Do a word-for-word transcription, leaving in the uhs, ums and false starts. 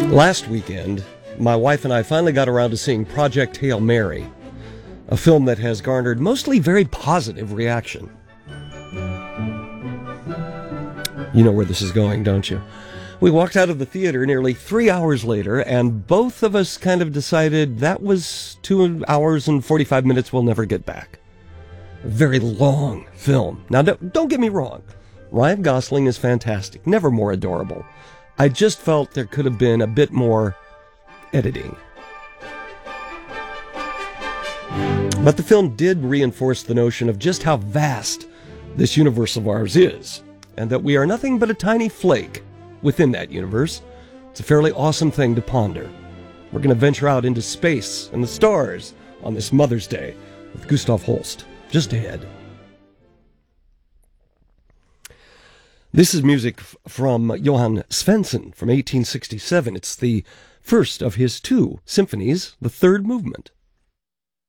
Last weekend, my wife and I finally got around to seeing Project Hail Mary, a film that has garnered mostly very positive reaction. You know where this is going, don't you? We walked out of the theater nearly three hours later, and both of us kind of decided that was two hours and forty-five minutes we'll never get back. A very long film. Now, don't get me wrong. Ryan Gosling is fantastic, never more adorable. I just felt there could have been a bit more editing. But the film did reinforce the notion of just how vast this universe of ours is, and that we are nothing but a tiny flake within that universe. It's a fairly awesome thing to ponder. We're going to venture out into space and the stars on this Mother's Day with Gustav Holst just ahead. This is music from Johann Svensson from eighteen sixty-seven. It's the first of his two symphonies, the third movement.